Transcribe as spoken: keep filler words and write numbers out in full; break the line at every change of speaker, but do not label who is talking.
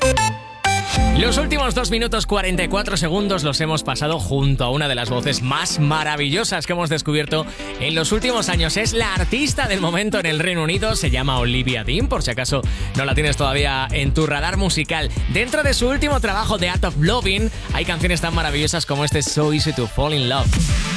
Los últimos dos minutos cuarenta y cuatro segundos los hemos pasado junto a una de las voces más maravillosas que hemos descubierto en los últimos años. Es la artista del momento en el Reino Unido, se llama Olivia Dean, por si acaso no la tienes todavía en tu radar musical. Dentro de su último trabajo, The Art of Loving, hay canciones tan maravillosas como este So Easy to Fall in Love.